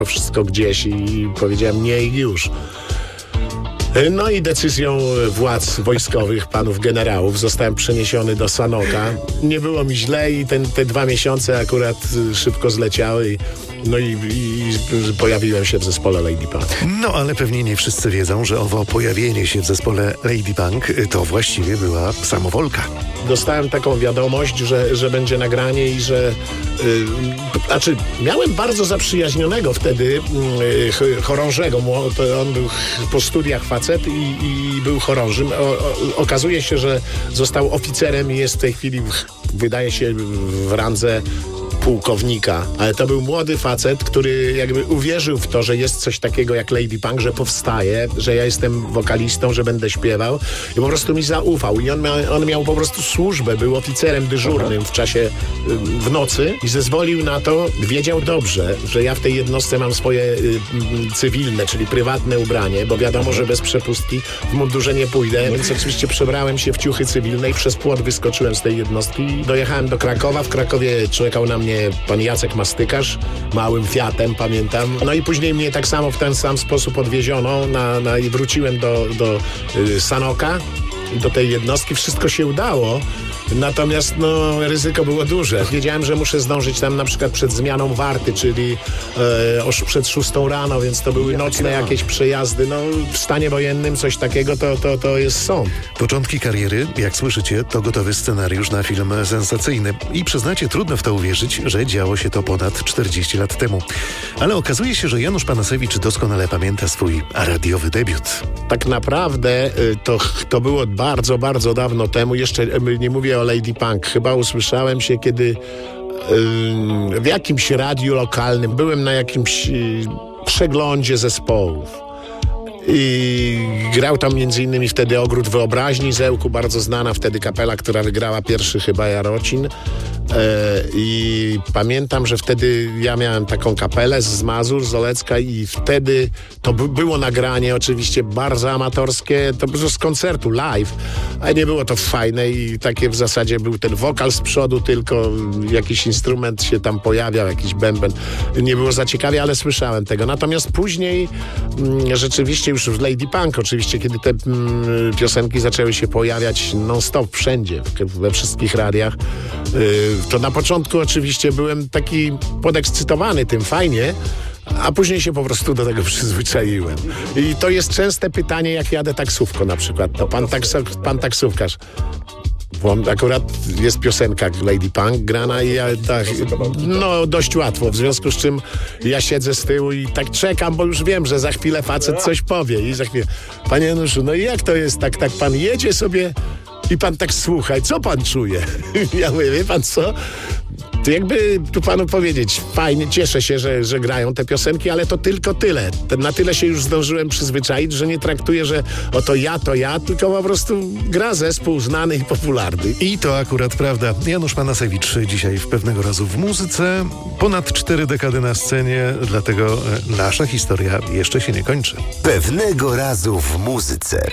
wszystko gdzieś i powiedziałem nie i już. No i decyzją władz wojskowych, panów generałów, zostałem przeniesiony do Sanoka. Nie było mi źle i te 2 miesiące akurat szybko zleciały. No i pojawiłem się w zespole Lady Punk. No ale pewnie nie wszyscy wiedzą, że owo pojawienie się w zespole Lady Punk to właściwie była samowolka. Dostałem taką wiadomość, że będzie nagranie i że... miałem bardzo zaprzyjaźnionego wtedy chorążego. On był po studiach facet i był chorążym. Okazuje się, że został oficerem i jest w tej chwili, wydaje się, w randze pułkownika, ale to był młody facet, który jakby uwierzył w to, że jest coś takiego jak Lady Punk, że powstaje, że ja jestem wokalistą, że będę śpiewał i po prostu mi zaufał i on miał po prostu służbę, był oficerem dyżurnym w nocy i zezwolił na to, wiedział dobrze, że ja w tej jednostce mam swoje cywilne, czyli prywatne ubranie, bo wiadomo, że bez przepustki w mundurze nie pójdę, więc oczywiście przebrałem się w ciuchy cywilne i przez płot wyskoczyłem z tej jednostki i dojechałem do Krakowa. W Krakowie czekał na mnie pan Jacek Mastykarz, małym Fiatem, pamiętam. No i później mnie tak samo w ten sam sposób odwieziono i wróciłem do Sanoka, do tej jednostki. Wszystko się udało, natomiast ryzyko było duże. Wiedziałem, że muszę zdążyć tam na przykład przed zmianą warty, czyli przed 6 rano, więc to były nocne jakieś przejazdy. W stanie wojennym coś takiego to jest sąd. Początki kariery, jak słyszycie, to gotowy scenariusz na film sensacyjny. I przyznacie, trudno w to uwierzyć, że działo się to ponad 40 lat temu. Ale okazuje się, że Janusz Panasewicz doskonale pamięta swój radiowy debiut. Tak naprawdę to było bardzo, bardzo dawno temu. Jeszcze nie mówię o Lady Punk. Chyba usłyszałem się, kiedy w jakimś radiu lokalnym byłem na jakimś przeglądzie zespołów. I grał tam m.in. wtedy Ogród Wyobraźni z Ełku, bardzo znana wtedy kapela, która wygrała pierwszy chyba Jarocin. I pamiętam, że wtedy ja miałem taką kapelę z Mazur, z Olecka i wtedy to było nagranie oczywiście bardzo amatorskie, to było z koncertu live, ale nie było to fajne i takie w zasadzie był ten wokal z przodu, tylko jakiś instrument się tam pojawiał, jakiś bęben. Nie było za ciekawie, ale słyszałem tego. Natomiast później rzeczywiście już w Lady Punk oczywiście, kiedy te piosenki zaczęły się pojawiać non-stop wszędzie, we wszystkich radiach, to na początku oczywiście byłem taki podekscytowany tym, fajnie, a później się po prostu do tego przyzwyczaiłem. I to jest częste pytanie, jak jadę taksówką na przykład. To pan taksówkarz. Bo akurat jest piosenka Lady Punk grana i ja tak, dość łatwo, w związku z czym ja siedzę z tyłu i tak czekam, bo już wiem, że za chwilę facet coś powie i za chwilę, panie Januszu, no i jak to jest, tak pan jedzie sobie i pan tak słuchaj, co pan czuje? Ja mówię, wie pan co? To jakby tu panu powiedzieć, fajnie, cieszę się, że grają te piosenki, ale to tylko tyle. Na tyle się już zdążyłem przyzwyczaić, że nie traktuję, że to ja, tylko po prostu gra zespół znany i popularny. I to akurat prawda. Janusz Panasewicz dzisiaj w Pewnego razu w muzyce. Ponad 4 dekady na scenie, dlatego nasza historia jeszcze się nie kończy. Pewnego razu w muzyce.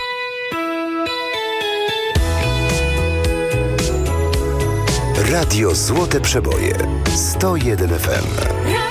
Radio Złote Przeboje 101 FM.